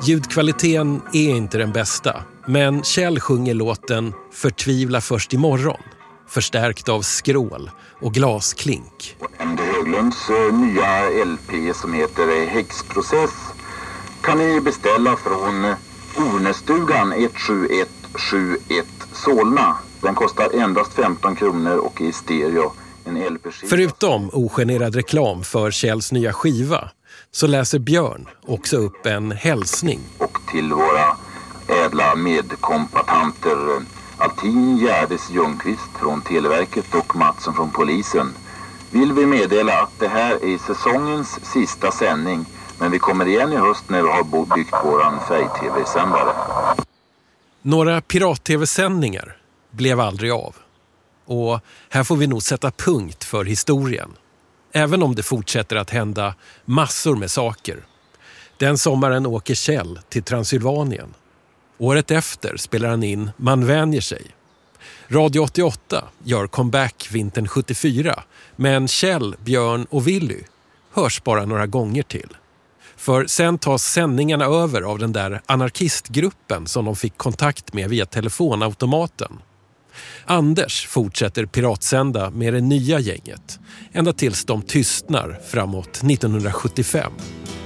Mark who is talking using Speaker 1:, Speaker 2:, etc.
Speaker 1: Ljudkvaliteten är inte den bästa, men Kjell sjunger låten Förtvivla först imorgon, förstärkt av skrål och glasklink.
Speaker 2: Andy Höglunds nya LP som heter Häxprocess kan ni beställa från Ornestugan 17171 Solna. Den kostar endast 15 kronor och i stereo en LP-skiva.
Speaker 1: Förutom ogenerad reklam för Kjells nya skiva så läser Björn också upp en hälsning.
Speaker 2: Och till våra ädla medkompatanter Altin Gärdes Ljungqvist från Televerket och Mattsson från polisen vill vi meddela att det här är säsongens sista sändning, men vi kommer igen i höst när vi har byggt våran färg-tv-sändare.
Speaker 1: Några pirat-tv-sändningar blev aldrig av. Och här får vi nog sätta punkt för historien. Även om det fortsätter att hända massor med saker. Den sommaren åker Kjell till Transylvanien. Året efter spelar han in Man vänjer sig. Radio 88 gör comeback vintern 74, men Kjell, Björn och Willy hörs bara några gånger till. För sen tas sändningarna över av den där anarkistgruppen som de fick kontakt med via telefonautomaten. Anders fortsätter piratsända med det nya gänget, ända tills de tystnar framåt 1975.